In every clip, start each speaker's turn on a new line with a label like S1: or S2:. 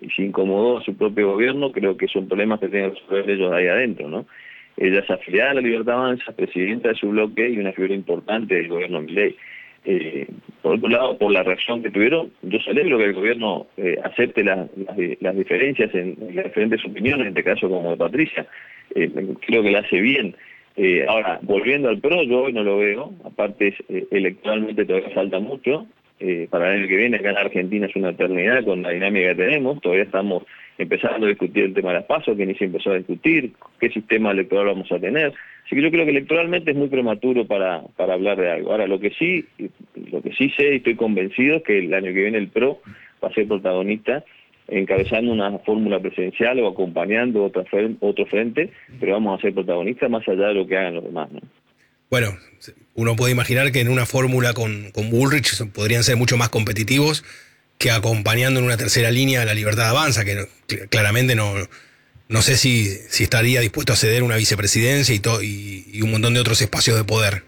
S1: y se incomodó a su propio gobierno, creo que son problemas que tienen que resolver ellos ahí adentro, ¿no? Ella es afiliada a la Libertad Avanza, presidenta de su bloque y una figura importante del gobierno Milei. Por otro lado, por la reacción que tuvieron, yo celebro que el gobierno acepte las diferencias en las diferentes opiniones, en este caso como de Patricia. Creo que la hace bien. Ahora, volviendo al PRO, yo hoy no lo veo, aparte electoralmente todavía falta mucho. Para el año que viene acá en Argentina es una eternidad con la dinámica que tenemos, todavía estamos empezando a discutir el tema de las PASO, que ni se empezó a discutir, qué sistema electoral vamos a tener. Así que yo creo que electoralmente es muy prematuro para hablar de algo. Ahora, lo que sí sé y estoy convencido es que el año que viene el PRO va a ser protagonista encabezando una fórmula presidencial o acompañando otro frente, pero vamos a ser protagonistas más allá de lo que hagan los demás, ¿no?
S2: Bueno, uno puede imaginar que en una fórmula con Bullrich podrían ser mucho más competitivos que acompañando en una tercera línea a la Libertad Avanza, que claramente no sé si estaría dispuesto a ceder una vicepresidencia y un montón de otros espacios de poder.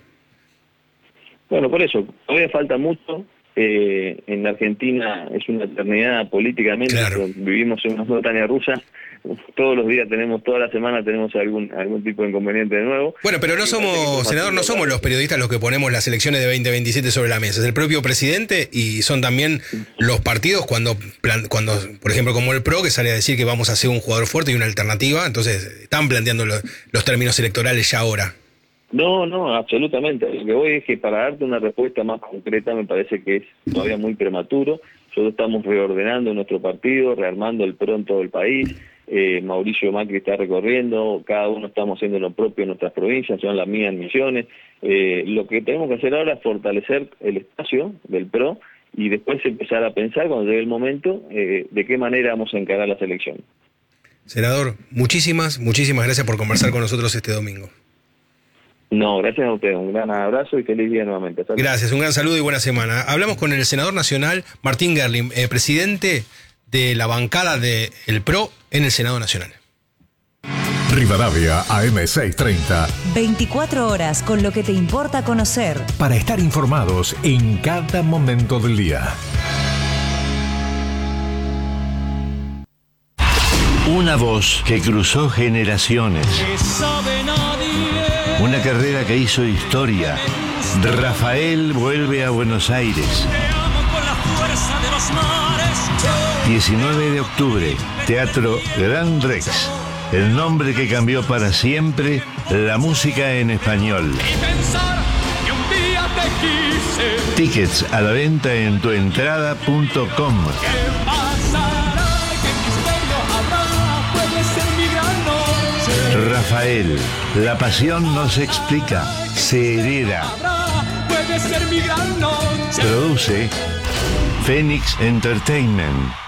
S1: Bueno, por eso, todavía falta mucho. En Argentina es una eternidad políticamente,
S2: claro.
S1: Vivimos en una montaña rusa, todos los días toda la semana tenemos algún tipo de inconveniente de nuevo.
S2: Bueno, pero senador, no somos los periodistas los que ponemos las elecciones de 2027 sobre la mesa, es el propio presidente y son también los partidos cuando por ejemplo, como el PRO, que sale a decir que vamos a hacer un jugador fuerte y una alternativa, entonces están planteando los términos electorales ya ahora.
S1: No, absolutamente. Lo que voy es que para darte una respuesta más concreta me parece que es todavía muy prematuro. Nosotros estamos reordenando nuestro partido, rearmando el PRO en todo el país. Mauricio Macri está recorriendo, cada uno estamos haciendo lo propio en nuestras provincias, son las mías en Misiones. Lo que tenemos que hacer ahora es fortalecer el espacio del PRO y después empezar a pensar cuando llegue el momento de qué manera vamos a encarar las elecciones.
S2: Senador, muchísimas gracias por conversar con nosotros este domingo.
S1: No, gracias a ustedes, un gran abrazo y feliz día nuevamente.
S2: Gracias, un gran saludo y buena semana. Hablamos con el senador nacional Martín Gerling, presidente de la bancada del PRO en el Senado Nacional.
S3: Rivadavia AM630.
S4: 24 horas con lo que te importa conocer.
S3: Para estar informados en cada momento del día.
S5: Una voz que cruzó generaciones. Una carrera que hizo historia. Rafael vuelve a Buenos Aires. 19 de octubre, Teatro Gran Rex. El nombre que cambió para siempre la música en español. Tickets a la venta en tuentrada.com. Rafael, la pasión no se explica, se hereda. Produce Phoenix Entertainment.